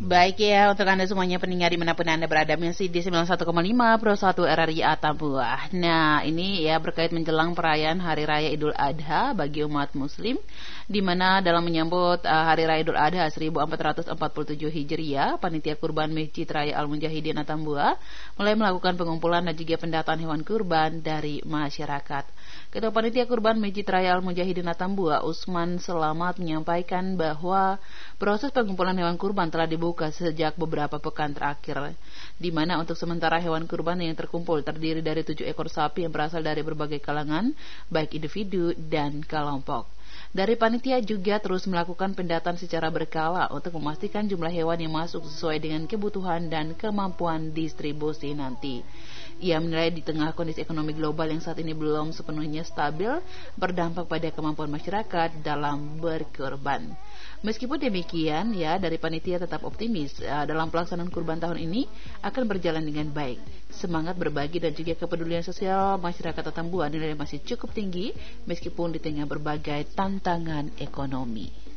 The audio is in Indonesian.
Baik ya, untuk Anda semuanya pendengar dimanapun Anda berada, masih di 91,5 Pro 1 RRI Atambua. Nah, ini ya berkait menjelang perayaan Hari Raya Idul Adha bagi umat Muslim, di mana dalam menyambut Hari Raya Idul Adha 1447 Hijriah, Panitia Kurban Masjid Raya Al-Mujahidin Atambua mulai melakukan pengumpulan dan juga pendataan hewan kurban dari masyarakat. Ketua Panitia Kurban Masjid Raya Al-Mujahidin Atambua, Usman Selamat, menyampaikan bahwa proses pengumpulan hewan kurban telah dibuka sejak beberapa pekan terakhir, di mana untuk sementara hewan kurban yang terkumpul terdiri dari 7 ekor sapi yang berasal dari berbagai kalangan, baik individu dan kelompok. Dari panitia juga terus melakukan pendataan secara berkala untuk memastikan jumlah hewan yang masuk sesuai dengan kebutuhan dan kemampuan distribusi nanti. Ia menilai di tengah kondisi ekonomi global yang saat ini belum sepenuhnya stabil, berdampak pada kemampuan masyarakat dalam berkurban. Meskipun demikian, ya, dari panitia tetap optimis dalam pelaksanaan kurban tahun ini akan berjalan dengan baik. Semangat berbagi dan juga kepedulian sosial masyarakat Atambua dinilai masih cukup tinggi meskipun di tengah berbagai tantangan ekonomi.